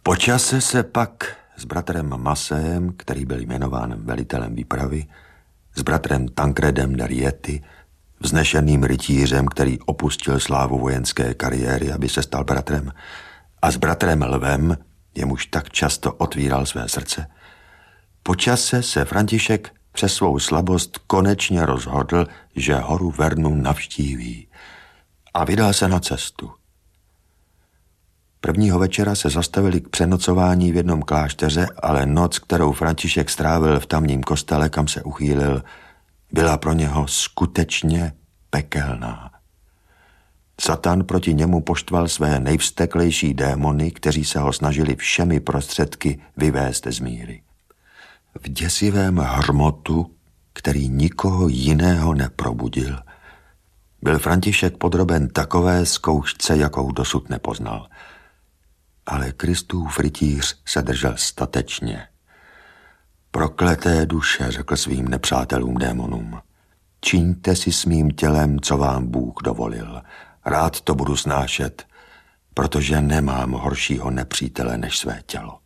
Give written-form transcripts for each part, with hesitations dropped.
Po čase se pak s bratrem Masejem, který byl jmenován velitelem výpravy, s bratrem Tancredem de Rieti, vznešeným rytířem, který opustil slávu vojenské kariéry, aby se stal bratrem, a s bratrem Lvem, jemuž tak často otvíral své srdce, po čase se František přes svou slabost konečně rozhodl, že horu Vernu navštíví a vydal se na cestu. Prvního večera se zastavili k přenocování v jednom klášteře, ale noc, kterou František strávil v tamním kostele, kam se uchýlil, byla pro něho skutečně pekelná. Satan proti němu poštval své nejvsteklejší démony, kteří se ho snažili všemi prostředky vyvést z míry. V děsivém hromotu, který nikoho jiného neprobudil, byl František podroben takové zkoušce, jakou dosud nepoznal. Ale Kristův rytíř se držel statečně. Prokleté duše, řekl svým nepřátelům démonům, čiňte si s mým tělem, co vám Bůh dovolil. Rád to budu snášet, protože nemám horšího nepřítele než své tělo.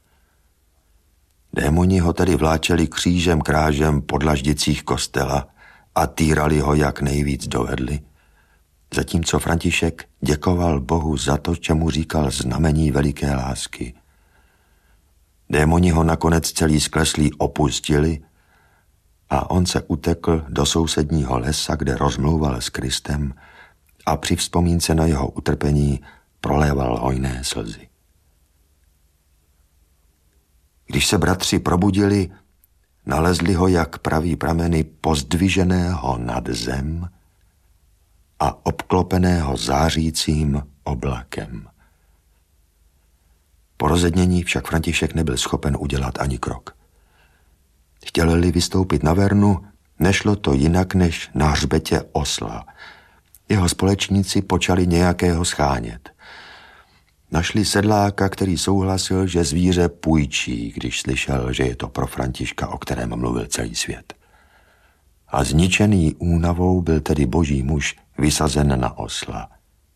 Démoni ho tedy vláčeli křížem krážem po dlaždicích kostela a týrali ho, jak nejvíc dovedli, zatímco František děkoval Bohu za to, čemu říkal znamení veliké lásky. Démoni ho nakonec celý skleslý opustili a on se utekl do sousedního lesa, kde rozmlouval s Kristem a při vzpomínce na jeho utrpení proléval hojné slzy. Když se bratři probudili, nalezli ho jak praví prameny pozdviženého nad zem a obklopeného zářícím oblakem. Po rozednění však František nebyl schopen udělat ani krok. Chtěli vystoupit na Vernu, nešlo to jinak než na hřbetě osla. Jeho společníci počali nějakého schánět. Našli sedláka, který souhlasil, že zvíře půjčí, když slyšel, že je to pro Františka, o kterém mluvil celý svět. A zničený únavou byl tedy boží muž vysazen na osla.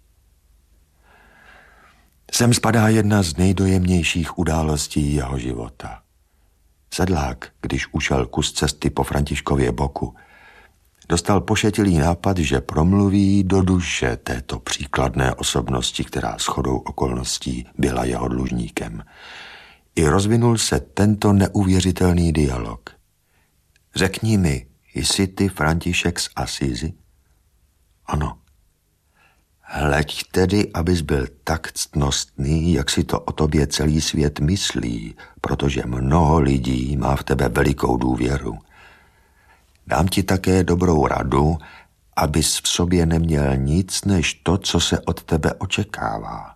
Sem spadá jedna z nejdojemnějších událostí jeho života. Sedlák, když ušel kus cesty po Františkově boku, dostal pošetilý nápad, že promluví do duše této příkladné osobnosti, která shodou okolností byla jeho dlužníkem. I rozvinul se tento neuvěřitelný dialog. Řekni mi, jsi ty František z Asízy? Ano. Hleď tedy, abys byl tak ctnostný, jak si to o tobě celý svět myslí, protože mnoho lidí má v tebe velikou důvěru. Dám ti také dobrou radu, abys v sobě neměl nic než to, co se od tebe očekává.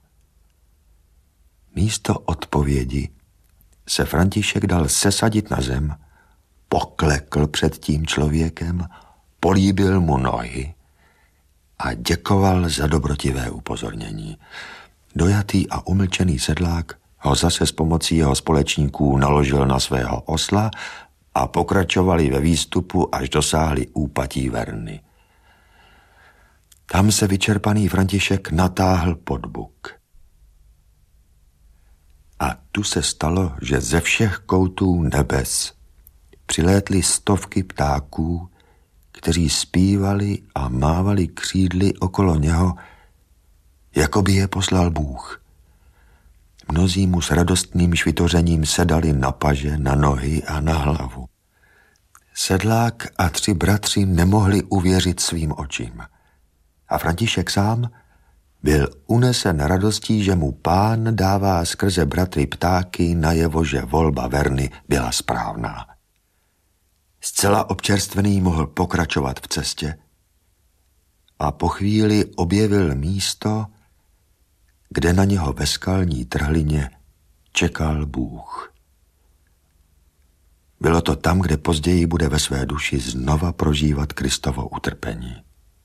Místo odpovědi se František dal sesadit na zem, poklekl před tím člověkem, políbil mu nohy a děkoval za dobrotivé upozornění. Dojatý a umlčený sedlák ho zase s pomocí jeho společníků naložil na svého osla a pokračovali ve výstupu, až dosáhli úpatí Verny. Tam se vyčerpaný František natáhl pod buk. A tu se stalo, že ze všech koutů nebes přilétly stovky ptáků, kteří zpívali a mávali křídly okolo něho, jako by je poslal Bůh. Mnozí mu s radostným švitořením sedali na paže, na nohy a na hlavu. Sedlák a 3 bratři nemohli uvěřit svým očím. A František sám byl unesen radostí, že mu Pán dává skrze bratry ptáky najevo, že volba Verny byla správná. Zcela občerstvený mohl pokračovat v cestě a po chvíli objevil místo, kde na něho ve skalní trhlině čekal Bůh. Bylo to tam, kde později bude ve své duši znova prožívat Kristovo utrpení.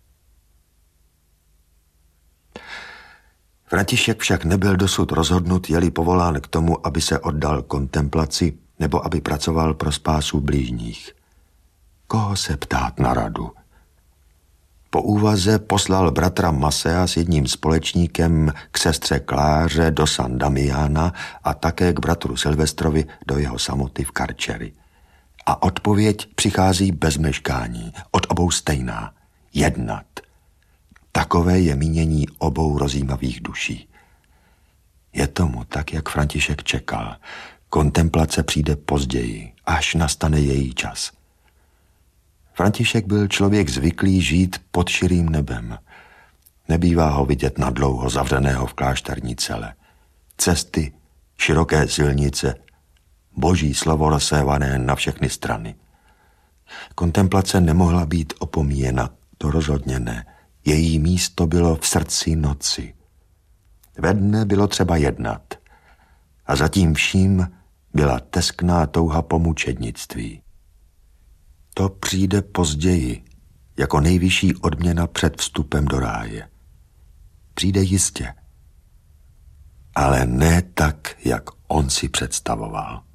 František však nebyl dosud rozhodnut, je-li povolán k tomu, aby se oddal kontemplaci nebo aby pracoval pro spásu blížních. Koho se ptát na radu? Po úvaze poslal bratra Masea s jedním společníkem k sestře Kláře do San Damiana a také k bratru Silvestrovi do jeho samoty v Karčeri. A odpověď přichází bez meškání, od obou stejná. Jednat. Takové je mínění obou rozjímavých duší. Je tomu tak, jak František čekal. Kontemplace přijde později, až nastane její čas. František byl člověk zvyklý žít pod širým nebem. Nebývá ho vidět nadlouho zavřeného v klášterní cele. Cesty, široké silnice, boží slovo rozsévané na všechny strany. Kontemplace nemohla být opomíjena, to rozhodně ne. Její místo bylo v srdci noci. Ve dne bylo třeba jednat. A zatím vším byla teskná touha po mučednictví. To přijde později, jako nejvyšší odměna před vstupem do ráje. Přijde jistě, ale ne tak, jak on si představoval.